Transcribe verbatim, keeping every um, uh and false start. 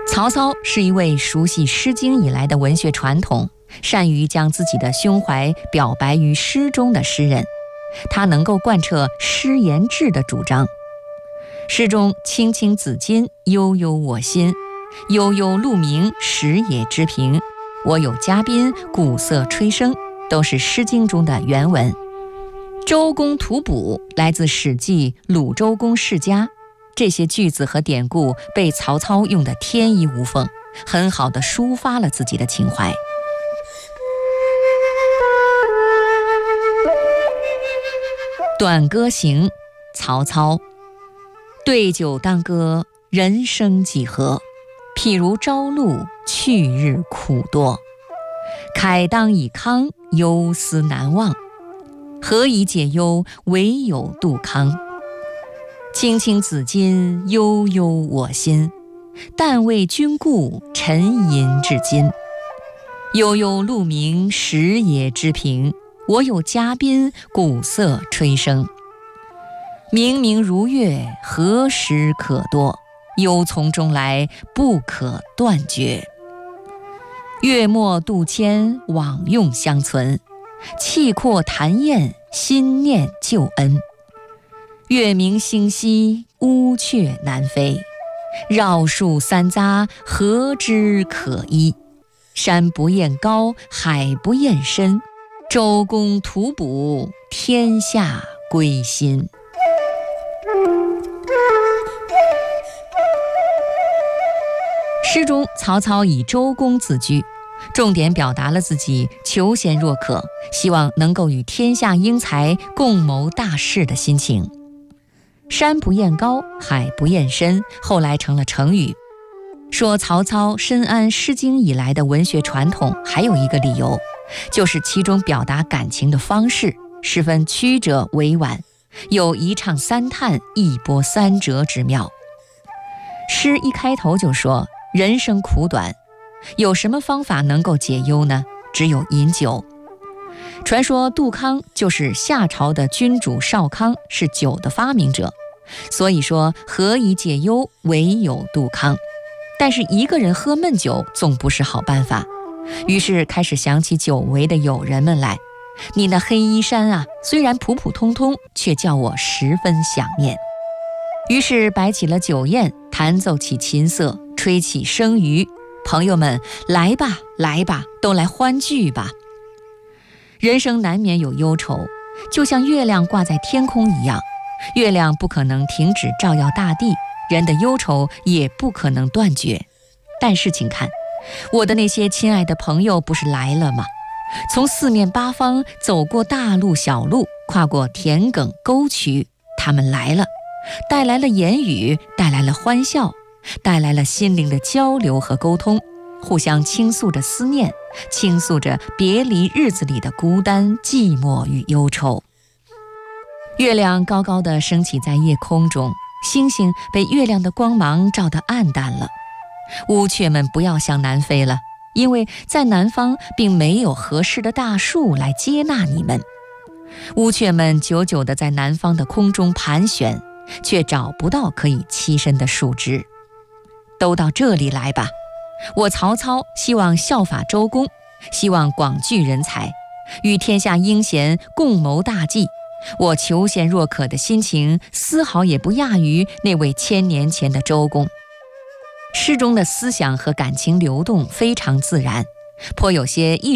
曹操是一位熟悉《诗经》以来的文学传统，善于将自己的胸怀表白于诗中的诗人。他能够贯彻诗言志的主张。诗中青青子衿，悠悠我心，悠悠鹿鸣，食野之苹，我有嘉宾，鼓瑟吹笙，都是《诗经》中的原文。周公吐哺来自《史记·鲁周公世家》，这些句子和典故被曹操用得天衣无缝，很好地抒发了自己的情怀。短歌行，曹操。对酒当歌，人生几何？譬如朝露，去日苦多。慨当以慷，忧思难忘。何以解忧，唯有杜康。青青子衿，悠悠我心。但为君故，沉吟至今。悠悠鹿鸣，食野之苹，我有嘉宾，鼓瑟吹笙。明明如月，何时可掇？忧从中来，不可断绝。月末度迁，往用相存。气阔谈宴，心念旧恩。月明星稀，乌鹊南飞。绕树三匝，何之可依？山不厌高，海不厌深。周公吐哺，天下归心。诗中曹操以周公自居，重点表达了自己求贤若渴，希望能够与天下英才共谋大事的心情。山不厌高，海不厌深，后来成了成语。说曹操深谙《诗经》以来的文学传统，还有一个理由，就是其中表达感情的方式十分曲折委婉，有一唱三叹，一波三折之妙。诗一开头就说人生苦短，有什么方法能够解忧呢？只有饮酒。传说杜康就是夏朝的君主少康，是酒的发明者，所以说何以解忧，唯有杜康。但是一个人喝闷酒总不是好办法，于是开始想起久违的友人们来。你那黑衣衫啊，虽然普普通通，却叫我十分想念。于是摆起了酒宴，弹奏起琴瑟，吹起笙竽，朋友们来吧来吧，都来欢聚吧。人生难免有忧愁，就像月亮挂在天空一样，月亮不可能停止照耀大地，人的忧愁也不可能断绝。但是请看，我的那些亲爱的朋友不是来了吗？从四面八方走过大路小路，跨过田埂沟渠，他们来了，带来了言语，带来了欢笑，带来了心灵的交流和沟通，互相倾诉着思念，倾诉着别离日子里的孤单、寂寞与忧愁。月亮高高地升起在夜空中，星星被月亮的光芒照得暗淡了。乌鹊们不要向南飞了，因为在南方并没有合适的大树来接纳你们。乌鹊们久久地在南方的空中盘旋，却找不到可以栖身的树枝。都到这里来吧，我曹操希望效法周公，希望广聚人才，与天下英贤共谋大计。我求贤若渴的心情丝毫也不亚于那位千年前的周公。诗中的思想和感情流动非常自然，颇有些艺